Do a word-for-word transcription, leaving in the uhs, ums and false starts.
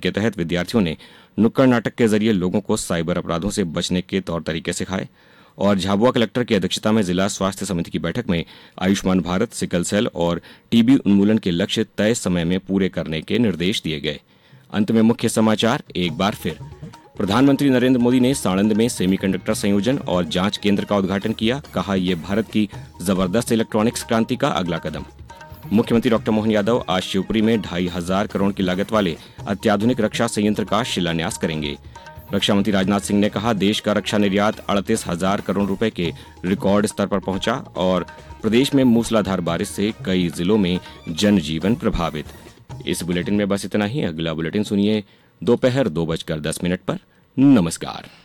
के तहत विद्यार्थियों ने नुक्कड़ नाटक के जरिए लोगों को साइबर अपराधों से बचने के तौर तरीके सिखाए। और झाबुआ कलेक्टर की अध्यक्षता में जिला स्वास्थ्य समिति की बैठक में आयुष्मान भारत, सिकल सेल और टीबी उन्मूलन के लक्ष्य तय समय में पूरे करने के निर्देश दिए गए। अंत में मुख्य समाचार एक बार फिर। प्रधानमंत्री नरेंद्र मोदी ने साणंद में सेमीकंडक्टर संयोजन और जांच केंद्र का उद्घाटन किया। कहा, यह भारत की जबरदस्त इलेक्ट्रॉनिक्स क्रांति का अगला कदम। मुख्यमंत्री डॉक्टर मोहन यादव आज शिवपुरी में ढाई हजार करोड़ की लागत वाले अत्याधुनिक रक्षा संयंत्र का शिलान्यास करेंगे। रक्षा मंत्री राजनाथ सिंह ने कहा, देश का रक्षा निर्यात अड़तीस हजार करोड़ रुपए के रिकॉर्ड स्तर पर पहुंचा। और प्रदेश में मूसलाधार बारिश से कई जिलों में जनजीवन प्रभावित। इस बुलेटिन में बस इतना ही। अगला बुलेटिन सुनिए दोपहर दो बजकर दस मिनट पर। नमस्कार।